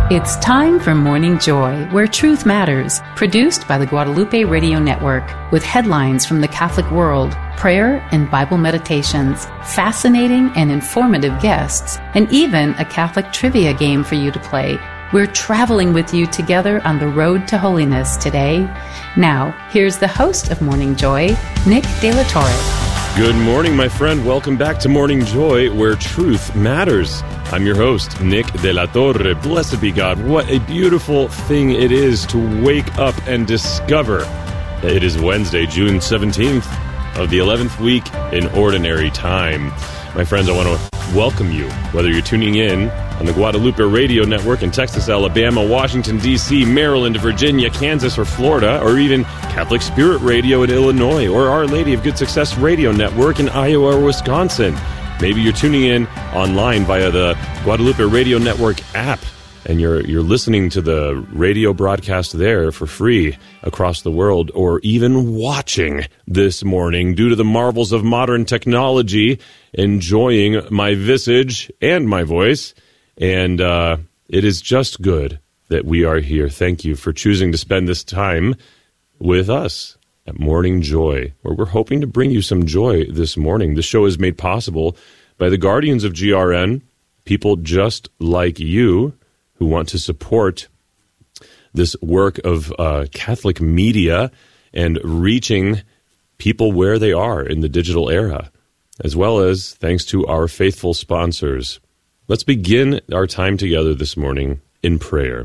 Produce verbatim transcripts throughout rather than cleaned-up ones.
It's time for Morning Joy, where truth matters, produced by the Guadalupe Radio Network, with headlines from the Catholic world, prayer and Bible meditations, fascinating and informative guests, and even a Catholic trivia game for you to play. We're traveling with you together on the road to holiness today. Now, here's the host of Morning Joy, Nick De La Torre. Good morning, my friend. Welcome back to Morning Joy, where truth matters. I'm your host, Nick De La Torre. Blessed be God. What a beautiful thing it is to wake up and discover that it is Wednesday, June seventeenth of the eleventh week in Ordinary Time. My friends, I want to welcome you, whether you're tuning in on the Guadalupe Radio Network in Texas, Alabama, Washington, D C, Maryland, Virginia, Kansas, or Florida, or even Catholic Spirit Radio in Illinois, or Our Lady of Good Success Radio Network in Iowa or Wisconsin. Maybe you're tuning in online via the Guadalupe Radio Network app, and you're you're listening to the radio broadcast there for free across the world, or even watching this morning due to the marvels of modern technology, enjoying my visage and my voice. And uh, it is just good that we are here. Thank you for choosing to spend this time with us at Morning Joy, where we're hoping to bring you some joy this morning. The show is made possible by the guardians of G R N, people just like you who want to support this work of uh, Catholic media and reaching people where they are in the digital era, as well as thanks to our faithful sponsors. Let's begin our time together this morning in prayer.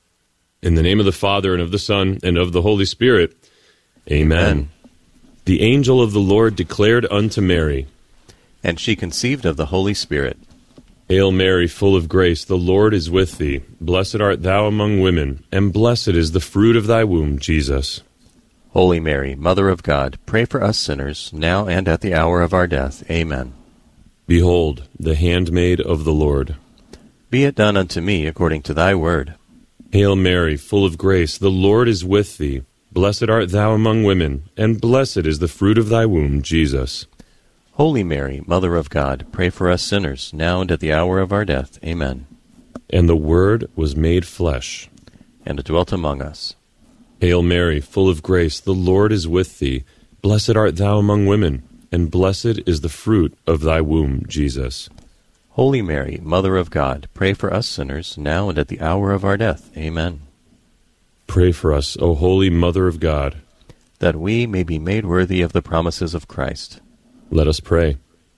In the name of the Father, and of the Son, and of the Holy Spirit, Amen. Amen. The angel of the Lord declared unto Mary, and she conceived of the Holy Spirit. Hail Mary, full of grace, the Lord is with thee. Blessed art thou among women, and blessed is the fruit of thy womb, Jesus. Holy Mary, Mother of God, pray for us sinners, now and at the hour of our death. Amen. Behold, the handmaid of the Lord. Be it done unto me according to thy word. Hail Mary, full of grace, the Lord is with thee. Blessed art thou among women, and blessed is the fruit of thy womb, Jesus. Holy Mary, Mother of God, pray for us sinners, now and at the hour of our death. Amen. And the Word was made flesh, and dwelt among us. Hail Mary, full of grace, the Lord is with thee. Blessed art thou among women, and blessed is the fruit of thy womb, Jesus. Holy Mary, Mother of God, pray for us sinners, now and at the hour of our death. Amen. Pray for us, O Holy Mother of God, that we may be made worthy of the promises of Christ. Let us pray.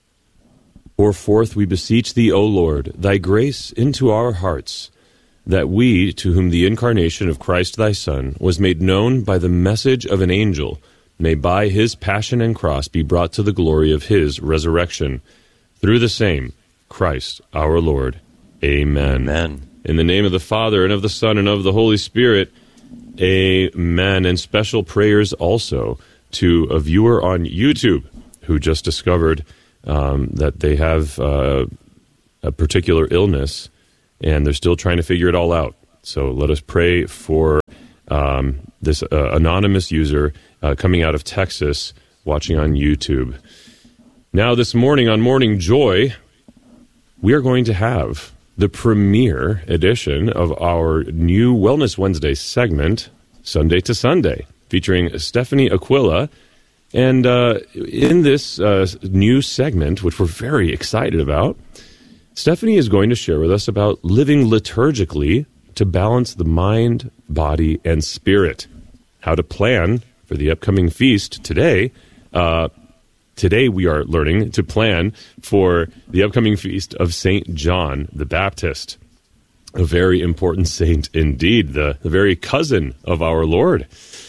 Pour forth, we beseech thee, O Lord, thy grace into our hearts, that we, to whom the incarnation of Christ thy Son was made known by the message of an angel, may by his passion and cross be brought to the glory of his resurrection. Through the same, Christ our Lord. Amen. Amen. In the name of the Father, and of the Son, and of the Holy Spirit, amen. And special prayers also to a viewer on YouTube who just discovered um, that they have uh, a particular illness, and they're still trying to figure it all out. So let us pray for um, this uh, anonymous user uh, coming out of Texas, watching on YouTube. Now, this morning on Morning Joy, we are going to have the premiere edition of our new Wellness Wednesday segment, Sunday to Sunday, featuring Stephanie Aquila. And uh, in this uh, new segment, which we're very excited about, Stephanie is going to share with us about living liturgically to balance the mind, body, and spirit. How to plan for the upcoming feast today. Uh, today we are learning to plan for the upcoming feast of Saint John the Baptist, a very important saint indeed, the, the very cousin of our Lord.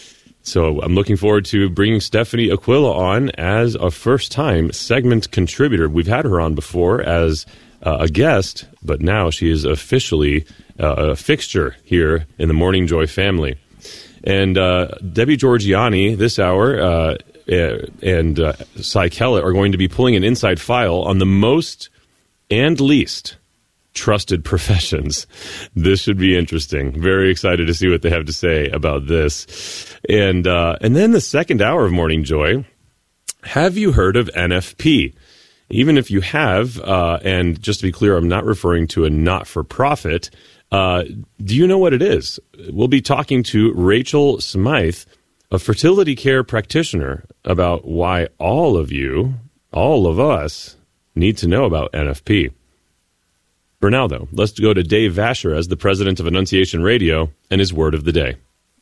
So I'm looking forward to bringing Stephanie Aquila on as a first-time segment contributor. We've had her on before as uh, a guest, but now she is officially uh, a fixture here in the Morning Joy family. And uh, Debbie Georgiani, this hour, uh, and uh, Cy Kellett are going to be pulling an inside file on the most and least trusted professions. This should be interesting. Very excited to see what they have to say about this. And uh, and then the second hour of Morning Joy, have you heard of N F P? Even if you have, uh, and just to be clear, I'm not referring to a not-for-profit, uh, do you know what it is? We'll be talking to Rachel Smythe, a fertility care practitioner, about why all of you, all of us, need to know about N F P. For now, though, let's go to Dave Vasher as the president of Annunciation Radio and his word of the day.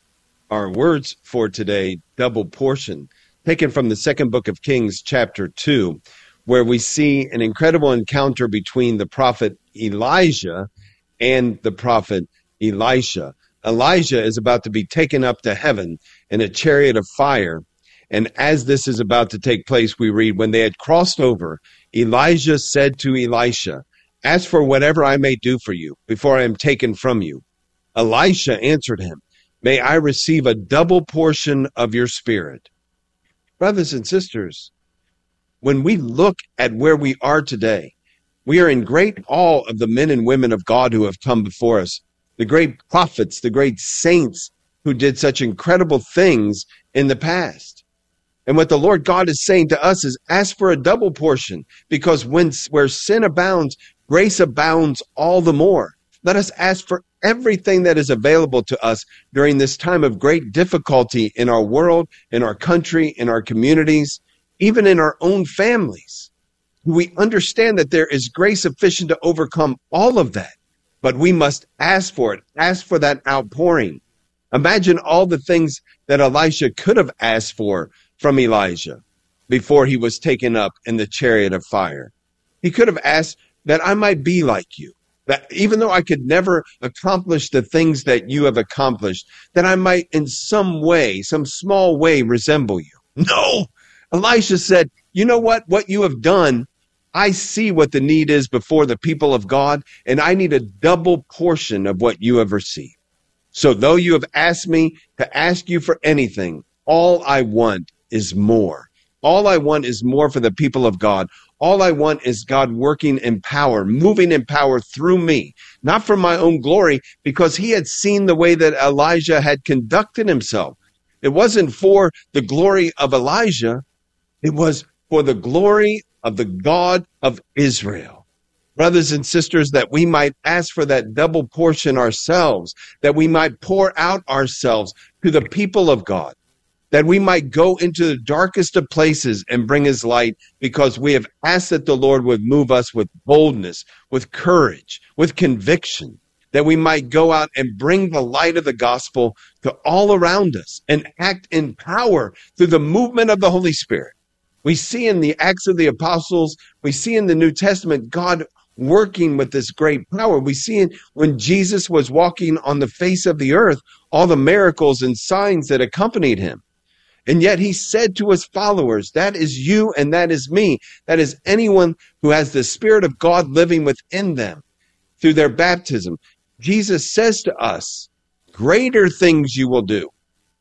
Our words for today, double portion, taken from the second book of Kings, chapter two, where we see an incredible encounter between the prophet Elijah and the prophet Elisha. Elijah is about to be taken up to heaven in a chariot of fire. And as this is about to take place, we read, when they had crossed over, Elijah said to Elisha, ask for whatever I may do for you before I am taken from you. Elisha answered him, may I receive a double portion of your spirit. Brothers and sisters, when we look at where we are today, we are in great awe of the men and women of God who have come before us, the great prophets, the great saints who did such incredible things in the past. And what the Lord God is saying to us is ask for a double portion, because when where sin abounds, grace abounds all the more. Let us ask for everything that is available to us during this time of great difficulty in our world, in our country, in our communities, even in our own families. We understand that there is grace sufficient to overcome all of that, but we must ask for it, ask for that outpouring. Imagine all the things that Elisha could have asked for from Elijah before he was taken up in the chariot of fire. He could have asked that I might be like you, that even though I could never accomplish the things that you have accomplished, that I might in some way, some small way resemble you. No, Elisha said, you know what, what you have done, I see what the need is before the people of God, and I need a double portion of what you have received. So though you have asked me to ask you for anything, all I want is more. All I want is more for the people of God. All I want is God working in power, moving in power through me, not for my own glory, because he had seen the way that Elijah had conducted himself. It wasn't for the glory of Elijah. It was for the glory of the God of Israel. Brothers and sisters, that we might ask for that double portion ourselves, that we might pour out ourselves to the people of God, that we might go into the darkest of places and bring his light, because we have asked that the Lord would move us with boldness, with courage, with conviction, that we might go out and bring the light of the gospel to all around us and act in power through the movement of the Holy Spirit. We see in the Acts of the Apostles, we see in the New Testament, God working with this great power. We see in, when Jesus was walking on the face of the earth, all the miracles and signs that accompanied him. And yet he said to his followers, that is you and that is me. That is anyone who has the Spirit of God living within them through their baptism. Jesus says to us, greater things you will do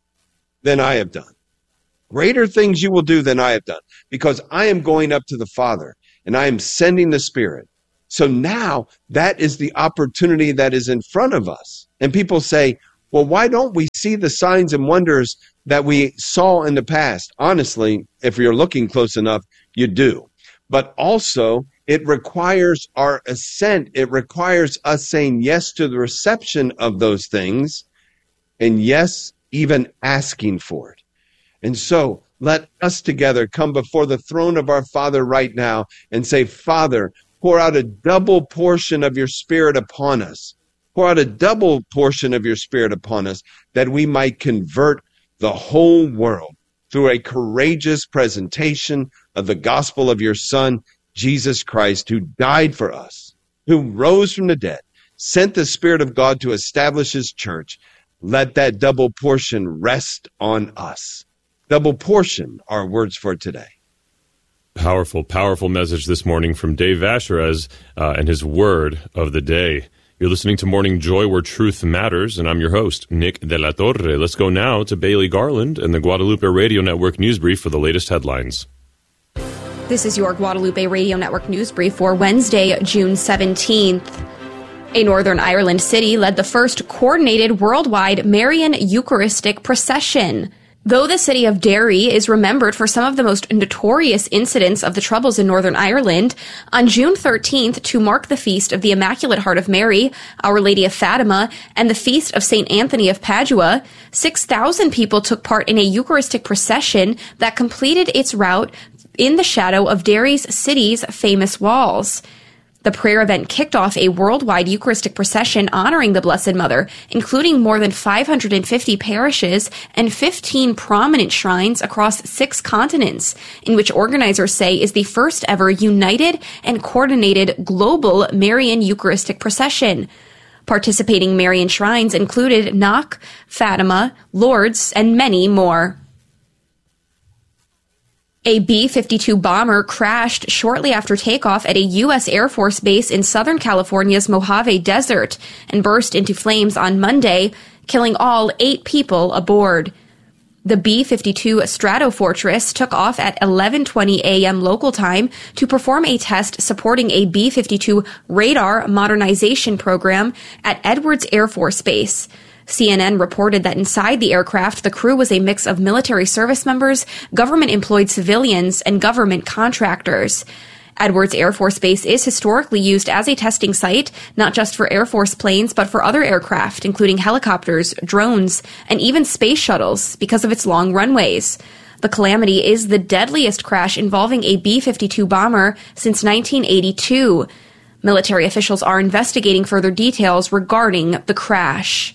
than I have done. Greater things you will do than I have done, because I am going up to the Father and I am sending the Spirit. So now that is the opportunity that is in front of us. And people say, well, why don't we see the signs and wonders that we saw in the past? Honestly, if you're looking close enough, you do. But also, it requires our assent. It requires us saying yes to the reception of those things, and yes, even asking for it. And so let us together come before the throne of our Father right now and say, Father, pour out a double portion of your Spirit upon us. Pour out a double portion of your Spirit upon us, that we might convert the whole world through a courageous presentation of the gospel of your Son, Jesus Christ, who died for us, who rose from the dead, sent the Spirit of God to establish his church. Let that double portion rest on us. Double portion, our words for today. Powerful, powerful message this morning from Dave Vasher uh, and his word of the day. You're listening to Morning Joy, where truth matters, and I'm your host, Nick De La Torre. Let's go now to Bailey Garland and the Guadalupe Radio Network News Brief for the latest headlines. This is your Guadalupe Radio Network News Brief for Wednesday, June seventeenth. A Northern Ireland city led the first coordinated worldwide Marian Eucharistic procession. Though the city of Derry is remembered for some of the most notorious incidents of the Troubles in Northern Ireland, on June thirteenth, to mark the feast of the Immaculate Heart of Mary, Our Lady of Fatima, and the feast of Saint Anthony of Padua, six thousand people took part in a Eucharistic procession that completed its route in the shadow of Derry's city's famous walls. The prayer event kicked off a worldwide Eucharistic procession honoring the Blessed Mother, including more than five hundred fifty parishes and fifteen prominent shrines across six continents, in which organizers say is the first ever united and coordinated global Marian Eucharistic procession. Participating Marian shrines included Knock, Fatima, Lourdes, and many more. A B fifty-two bomber crashed shortly after takeoff at a U S Air Force base in Southern California's Mojave Desert and burst into flames on Monday, killing all eight people aboard. The B fifty-two Stratofortress took off at eleven twenty a.m. local time to perform a test supporting a B fifty-two radar modernization program at Edwards Air Force Base. C N N reported that inside the aircraft, the crew was a mix of military service members, government-employed civilians, and government contractors. Edwards Air Force Base is historically used as a testing site, not just for Air Force planes, but for other aircraft, including helicopters, drones, and even space shuttles, because of its long runways. The calamity is the deadliest crash involving a B fifty-two bomber since nineteen eighty-two. Military officials are investigating further details regarding the crash.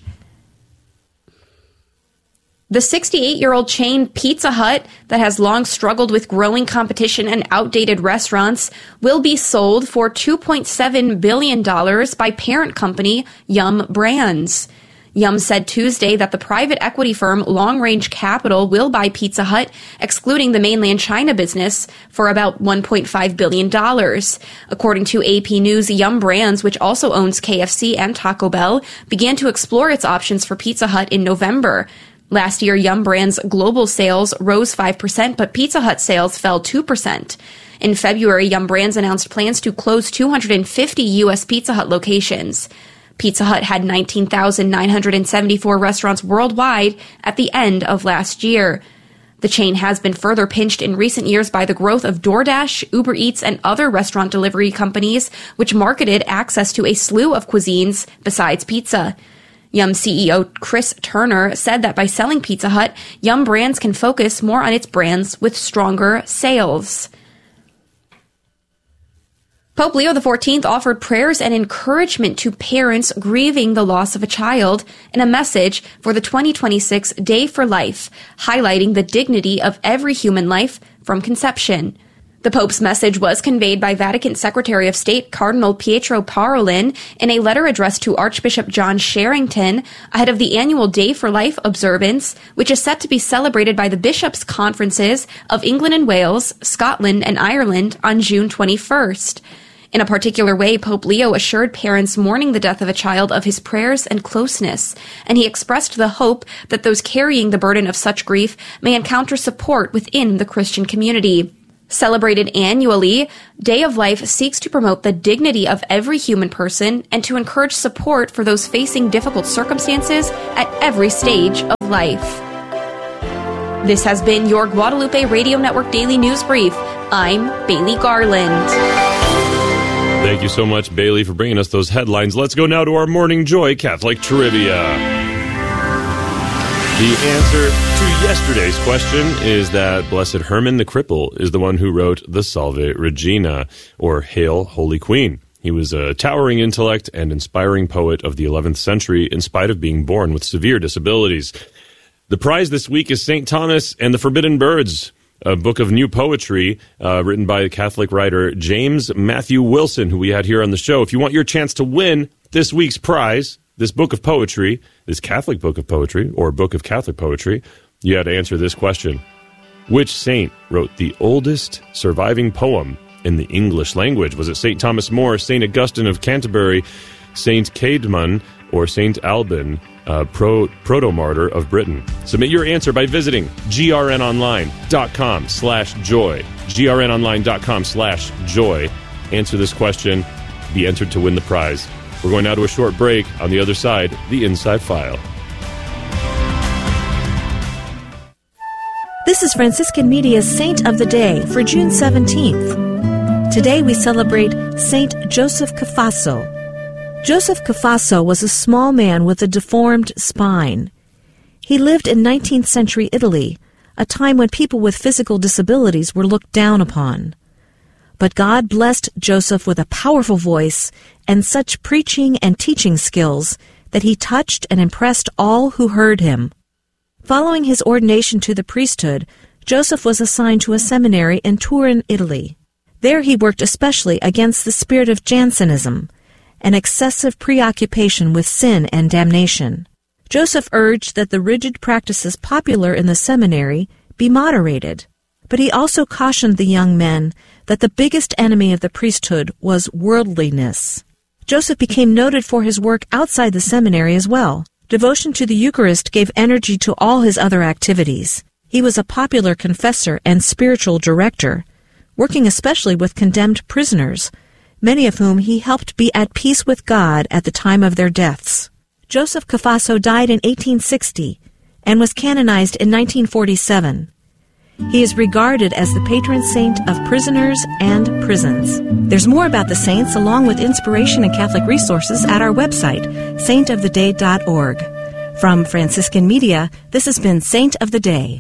The sixty-eight-year-old chain Pizza Hut, that has long struggled with growing competition and outdated restaurants, will be sold for two point seven billion dollars by parent company Yum Brands. Yum said Tuesday that the private equity firm Long Range Capital will buy Pizza Hut, excluding the mainland China business, for about one point five billion dollars. According to A P News, Yum Brands, which also owns K F C and Taco Bell, began to explore its options for Pizza Hut in November. Last year, Yum Brands' global sales rose five percent, but Pizza Hut sales fell two percent. In February, Yum Brands announced plans to close two hundred fifty U S Pizza Hut locations. Pizza Hut had nineteen thousand nine hundred seventy-four restaurants worldwide at the end of last year. The chain has been further pinched in recent years by the growth of DoorDash, Uber Eats, and other restaurant delivery companies, which marketed access to a slew of cuisines besides pizza. Yum C E O Chris Turner said that by selling Pizza Hut, Yum Brands can focus more on its brands with stronger sales. Pope Leo the fourteenth offered prayers and encouragement to parents grieving the loss of a child in a message for the twenty twenty-six Day for Life, highlighting the dignity of every human life from conception. The Pope's message was conveyed by Vatican Secretary of State Cardinal Pietro Parolin in a letter addressed to Archbishop John Sherrington ahead of the annual Day for Life observance, which is set to be celebrated by the bishops' conferences of England and Wales, Scotland, and Ireland on June twenty-first. In a particular way, Pope Leo assured parents mourning the death of a child of his prayers and closeness, and he expressed the hope that those carrying the burden of such grief may encounter support within the Christian community. Celebrated annually, Day of Life seeks to promote the dignity of every human person and to encourage support for those facing difficult circumstances at every stage of life. This has been your Guadalupe Radio Network Daily News Brief. I'm Bailey Garland. Thank you so much, Bailey, for bringing us those headlines. Let's go now to our Morning Joy Catholic Trivia. The answer to yesterday's question is that Blessed Herman the Cripple is the one who wrote the Salve Regina, or Hail, Holy Queen. He was a towering intellect and inspiring poet of the eleventh century, in spite of being born with severe disabilities. The prize this week is Saint Thomas and the Forbidden Birds, a book of new poetry uh, written by Catholic writer James Matthew Wilson, who we had here on the show. If you want your chance to win this week's prize, this book of poetry, this Catholic book of poetry, or book of Catholic poetry, you had to answer this question. Which saint wrote the oldest surviving poem in the English language? Was it Saint Thomas More, Saint Augustine of Canterbury, Saint Caedmon, or Saint Alban, uh, pro, proto-martyr of Britain? Submit your answer by visiting grnonline.com slash joy. grnonline.com slash joy. Answer this question. Be entered to win the prize. We're going now to a short break. On the other side, the Inside File. This is Franciscan Media's Saint of the Day for June seventeenth. Today we celebrate Saint Joseph Cafasso. Joseph Cafasso was a small man with a deformed spine. He lived in nineteenth century Italy, a time when people with physical disabilities were looked down upon. But God blessed Joseph with a powerful voice and such preaching and teaching skills that he touched and impressed all who heard him. Following his ordination to the priesthood, Joseph was assigned to a seminary in Turin, Italy. There he worked especially against the spirit of Jansenism, an excessive preoccupation with sin and damnation. Joseph urged that the rigid practices popular in the seminary be moderated, but he also cautioned the young men that the biggest enemy of the priesthood was worldliness. Joseph became noted for his work outside the seminary as well. Devotion to the Eucharist gave energy to all his other activities. He was a popular confessor and spiritual director, working especially with condemned prisoners, many of whom he helped be at peace with God at the time of their deaths. Joseph Cafasso died in eighteen sixty and was canonized in nineteen forty-seven. He is regarded as the patron saint of prisoners and prisons. There's more about the saints along with inspiration and Catholic resources at our website, saint of the day dot org. From Franciscan Media, this has been Saint of the Day.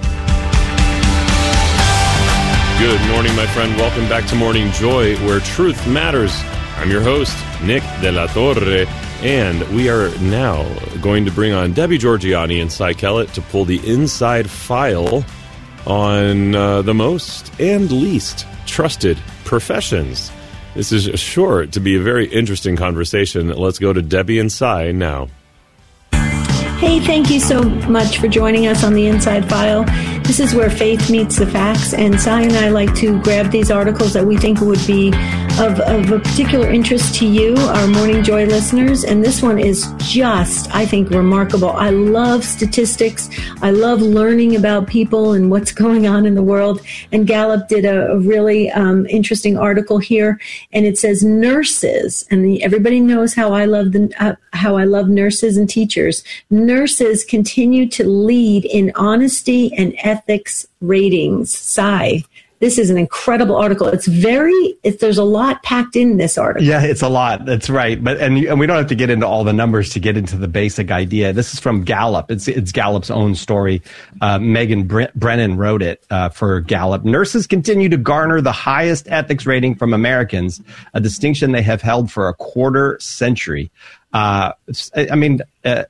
Good morning, my friend. Welcome back to Morning Joy, where truth matters. I'm your host, Nick De La Torre, and we are now going to bring on Debbie Georgianni and Cy Kellett to pull the inside file on uh, the most and least trusted professions. This is sure to be a very interesting conversation. Let's go to Debbie and Cy now. Hey, thank you so much for joining us on the Inside File. This is where faith meets the facts, and Cy and I like to grab these articles that we think would be of, of a particular interest to you, our Morning Joy listeners, and this one is just, I think, remarkable. I love statistics. I love learning about people and what's going on in the world, and Gallup did a, a really um, interesting article here, and it says nurses, and the, everybody knows how I love the, uh, how I love nurses and teachers. Nurses continue to lead in honesty and ethics ratings. Cy, this is an incredible article. It's very, it, there's a lot packed in this article. Yeah, it's a lot. That's right. But and, and we don't have to get into all the numbers to get into the basic idea. This is from Gallup. It's it's Gallup's own story. Uh, Megan Bre- Brennan wrote it uh, for Gallup. Nurses continue to garner the highest ethics rating from Americans, a distinction they have held for a quarter century. Uh, I mean, uh,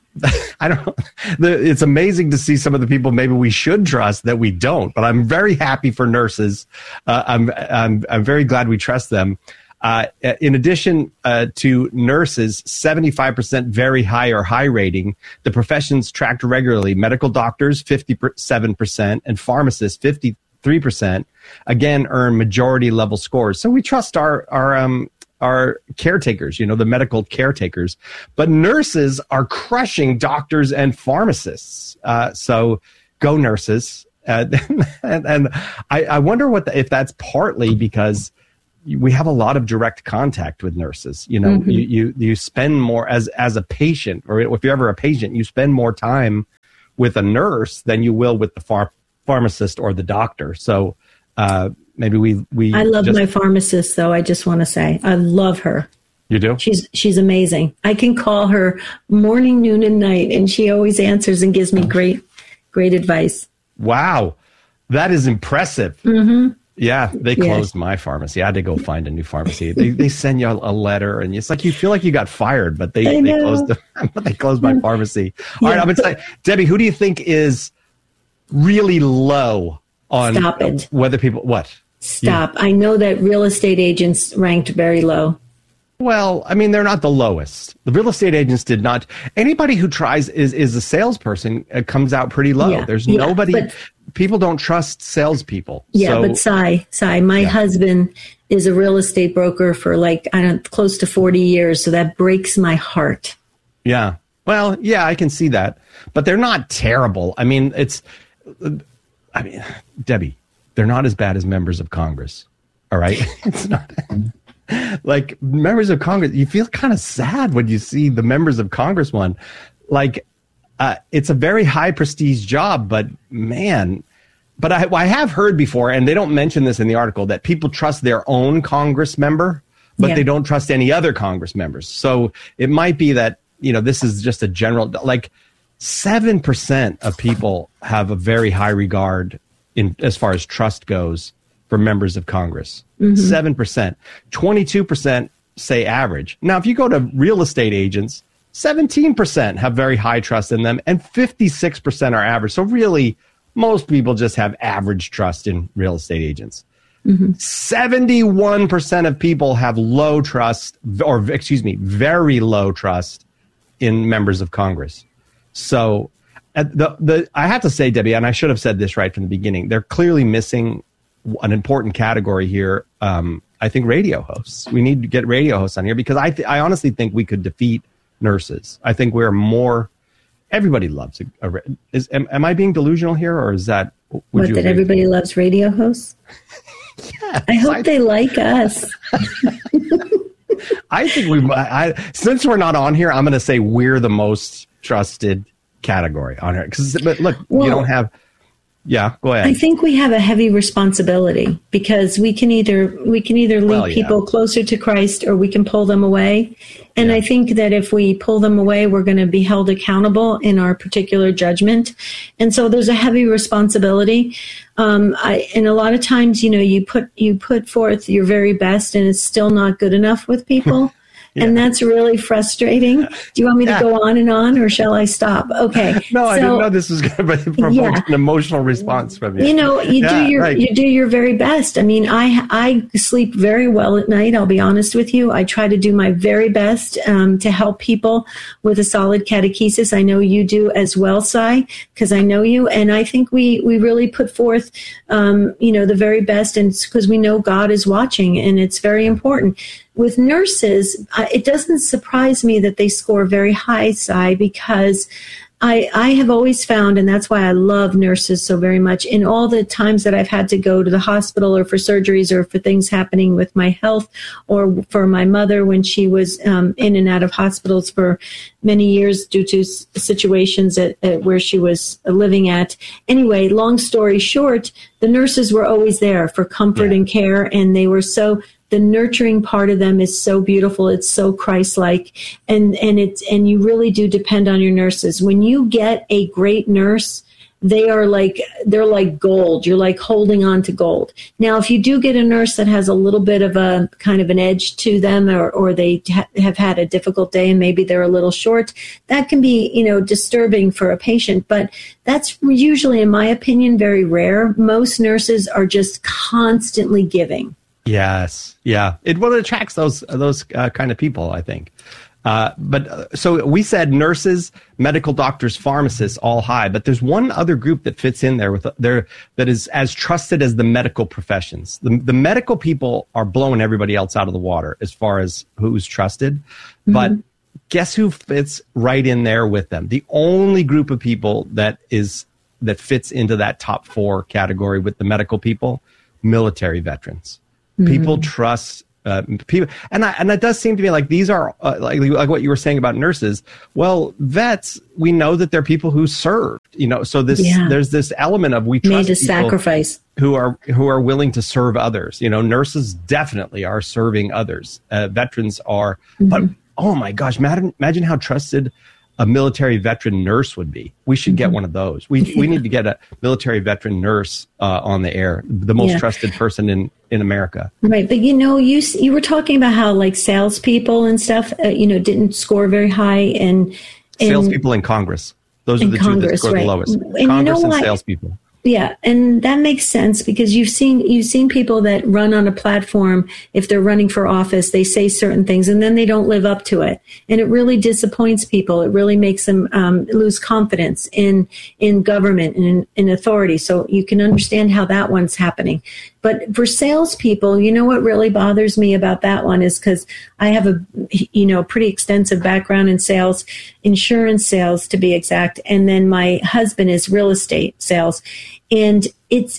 I don't. It's amazing to see some of the people maybe we should trust that we don't. But I'm very happy for nurses. Uh, I'm I'm I'm very glad we trust them. Uh, in addition uh, to nurses, seventy-five percent very high or high rating. The professions tracked regularly: medical doctors, fifty-seven percent, and pharmacists, fifty-three percent. Again, earn majority level scores. So we trust our our um. are caretakers, you know, the medical caretakers. But nurses are crushing doctors and pharmacists. Uh, so go nurses. Uh, and and I, I wonder what the, if that's partly because we have a lot of direct contact with nurses. You know, mm-hmm. you, you you spend more as as a patient, or if you're ever a patient, you spend more time with a nurse than you will with the phar- pharmacist or the doctor. So uh Maybe we, we I love just, my pharmacist, though. I just want to say I love her. You do? She's she's amazing. I can call her morning, noon, and night, and she always answers and gives me great, great advice. Wow. That is impressive. Mm-hmm. Yeah, they closed yeah. my pharmacy. I had to go find a new pharmacy. They they send you a letter, and it's like you feel like you got fired, but they, they closed the, they closed my pharmacy. All yeah. right, I'm going to say, Debbie, who do you think is really low on Stop it. whether people, what? Stop. Yeah. I know that real estate agents ranked very low. Well, I mean, they're not the lowest. The real estate agents did not. Anybody who tries is is a salesperson uh, comes out pretty low. Yeah, There's yeah, nobody. But, people don't trust salespeople. Yeah, so, but Cy, Cy, my yeah. husband is a real estate broker for like I don't close to forty years, so that breaks my heart. Yeah. Well, yeah, I can see that, but they're not terrible. I mean, it's. I mean, Debbie, they're not as bad as members of Congress. All right, it's not. Like members of Congress, you feel kind of sad when you see the members of Congress one. Like, uh, it's a very high prestige job, but man, but I, I have heard before, and they don't mention this in the article, that people trust their own Congress member, but yeah. they don't trust any other Congress members. So it might be that, you know, this is just a general, like seven percent of people have a very high regard in as far as trust goes for members of Congress. Mm-hmm. seven percent. twenty-two percent say average. Now, if you go to real estate agents, seventeen percent have very high trust in them, and fifty-six percent are average. So really, most people just have average trust in real estate agents. Mm-hmm. seventy-one percent of people have low trust, or excuse me, very low trust in members of Congress. So at the, the, I have to say, Debbie, and I should have said this right from the beginning, they're clearly missing an important category here. Um, I think radio hosts. We need to get radio hosts on here, because I, th- I honestly think we could defeat nurses. I think we're more, everybody loves a, a is, am, am I being delusional here, or is that, would what, you that everybody loves radio hosts? Yes, I hope I, they like us. I think we, I, since we're not on here, I'm going to say we're the most trusted category on here. Because, but look, well, you don't have. Yeah, go ahead. I think we have a heavy responsibility, because we can either we can either lead well, yeah. people closer to Christ, or we can pull them away. And yeah. I think that if we pull them away, we're going to be held accountable in our particular judgment. And so there's a heavy responsibility. Um, I, and a lot of times, you know, you put you put forth your very best, and it's still not good enough with people. Yeah. And that's really frustrating. Do you want me yeah. to go on and on, or shall I stop? Okay. No, so, I didn't know this was going to provoke yeah. an emotional response from you. You know, you yeah, do your right. you do your very best. I mean, I I sleep very well at night. I'll be honest with you. I try to do my very best um, to help people with a solid catechesis. I know you do as well, Cy, because I know you, and I think we we really put forth, um, you know, the very best, and because we know God is watching, and it's very important. With nurses, uh, it doesn't surprise me that they score very high, Cy, because I, I have always found, and that's why I love nurses so very much, in all the times that I've had to go to the hospital, or for surgeries, or for things happening with my health, or for my mother when she was um, in and out of hospitals for many years due to s- situations at, at where she was living at. Anyway, long story short, the nurses were always there for comfort yeah. and care, and they were so... The nurturing part of them is so beautiful. It's so Christ-like, and and it's and you really do depend on your nurses. When you get a great nurse, they are like they're like gold. You're like holding on to gold. Now, if you do get a nurse that has a little bit of a kind of an edge to them, or or they ha- have had a difficult day and maybe they're a little short, that can be, you know, disturbing for a patient. But that's usually, in my opinion, very rare. Most nurses are just constantly giving. Yes, yeah. It well, it attracts those those uh, kind of people, I think. Uh, but uh, so we said nurses, medical doctors, pharmacists, all high. But there's one other group that fits in there with uh, there that is as trusted as the medical professions. The, the medical people are blowing everybody else out of the water as far as who's trusted. Mm-hmm. But guess who fits right in there with them? The only group of people that is that fits into that top four category with the medical people, military veterans. People mm. trust uh, people, and I, and it does seem to me like these are uh, like like what you were saying about nurses. Well, vets, we know that they're people who served, you know. So this yeah. there's this element of we trust made a people sacrifice who are who are willing to serve others. You know, nurses definitely are serving others. Uh, veterans are, mm-hmm. but oh my gosh, imagine imagine how trusted a military veteran nurse would be. We should get one of those. We we need to get a military veteran nurse uh, on the air, the most yeah. trusted person in, in America. Right, but you know, you you were talking about how like salespeople and stuff, uh, you know, didn't score very high, and, and salespeople in Congress. Those are the Congress, two that score right. the lowest. And Congress you know and what? salespeople. Yeah, and that makes sense, because you've seen you've seen people that run on a platform. If they're running for office, they say certain things and then they don't live up to it, and it really disappoints people. It really makes them um, lose confidence in in government and in, in authority. So you can understand how that one's happening. But for salespeople, you know what really bothers me about that one is because I have a you know pretty extensive background in sales, insurance sales to be exact, and then my husband is real estate sales. And it's it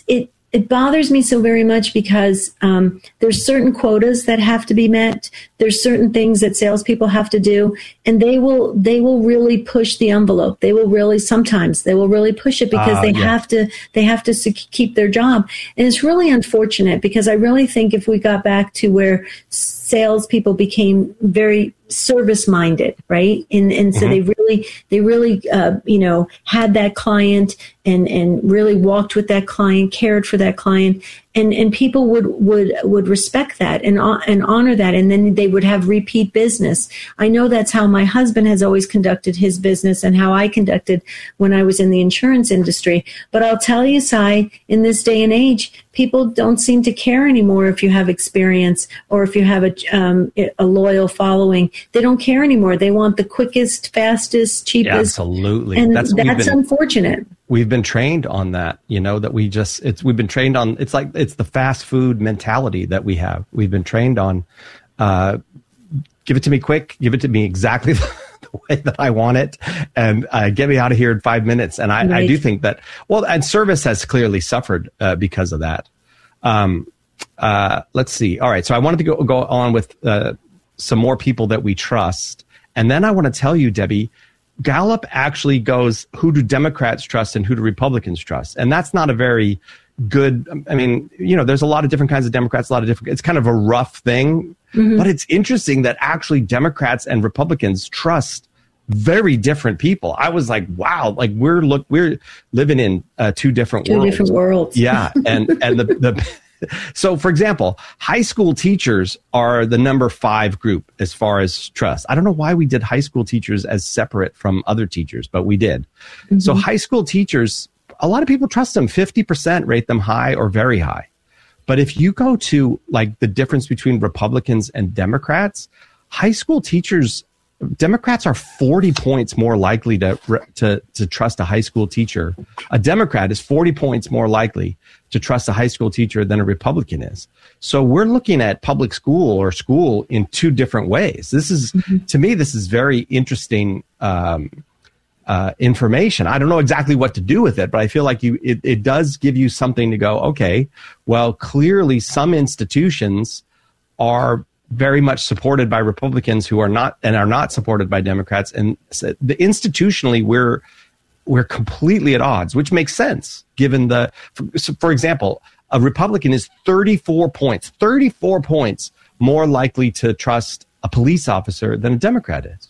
it bothers me so very much because um, there's certain quotas that have to be met. There's certain things that salespeople have to do, and they will they will really push the envelope. They will really sometimes they will really push it because uh, they yeah. have to they have to sec- keep their job, and it's really unfortunate because I really think if we got back to where salespeople became very service minded, right? And and so mm-hmm. they really they really uh, you know had that client and and really walked with that client, cared for that client, and and people would would would respect that and and honor that, and then they would have repeat business. I know that's how my husband has always conducted his business and how I conducted when I was in the insurance industry. But I'll tell you, Cy, in this day and age, people don't seem to care anymore if you have experience or if you have a um, a loyal following. They don't care anymore. They want the quickest, fastest, cheapest. Yeah, absolutely. And that's, that's been, unfortunate. We've been trained on that, you know, that we just, it's, we've been trained on, it's like, it's the fast food mentality that we have. We've been trained on, uh, give it to me quick, give it to me exactly the way that I want it, and uh, get me out of here in five minutes. And I, right. I do think that, well, and service has clearly suffered uh, because of that. Um, uh, let's see. All right. So I wanted to go, go on with uh, some more people that we trust. And then I want to tell you, Debbie, Gallup actually goes, who do Democrats trust and who do Republicans trust? And that's not a very good, I mean, you know, there's a lot of different kinds of Democrats, a lot of different, it's kind of a rough thing, mm-hmm. but it's interesting that actually Democrats and Republicans trust very different people. I was like, wow, like we're, look, we're living in uh, two different two worlds. Two different worlds. Yeah. And, and the, the, so for example, high school teachers are the number five group as far as trust. I don't know why we did high school teachers as separate from other teachers, but we did. Mm-hmm. So high school teachers, a lot of people trust them. fifty percent rate them high or very high. But if you go to like the difference between Republicans and Democrats, high school teachers, Democrats are forty points more likely to, to, to trust a high school teacher. A Democrat is forty points more likely to trust a high school teacher than a Republican is. So we're looking at public school or school in two different ways. This is, mm-hmm. to me, this is very interesting, um, uh, information. I don't know exactly what to do with it, but I feel like you, it, it does give you something to go, okay, well, clearly some institutions are very much supported by Republicans who are not, and are not supported by Democrats. And the institutionally, we're, we're completely at odds, which makes sense given the, for, for example, a Republican is thirty-four points, thirty-four points more likely to trust a police officer than a Democrat is.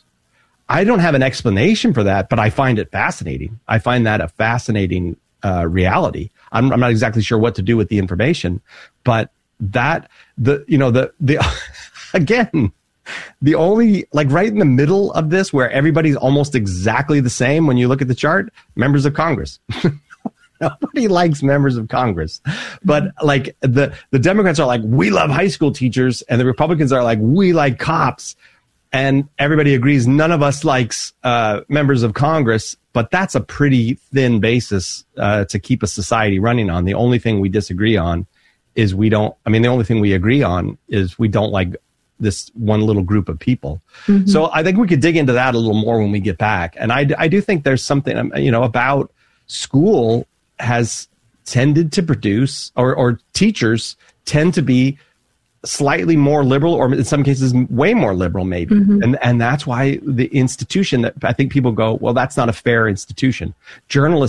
I don't have an explanation for that, but I find it fascinating. I find that a fascinating uh, reality. I'm, I'm not exactly sure what to do with the information, but that the, you know, the, the, again, the only, like right in the middle of this where everybody's almost exactly the same when you look at the chart, members of Congress. Nobody likes members of Congress. But like the, the Democrats are like, we love high school teachers. And the Republicans are like, we like cops. And everybody agrees none of us likes uh, members of Congress. But that's a pretty thin basis uh, to keep a society running on. The only thing we disagree on is we don't, I mean, the only thing we agree on is we don't like this one little group of people. Mm-hmm. So I think we could dig into that a little more when we get back. And I, I do think there's something, you know, about school has tended to produce, or, or teachers tend to be slightly more liberal, or in some cases way more liberal maybe. Mm-hmm. And, and that's why the institution that I think people go, well, that's not a fair institution. Journalists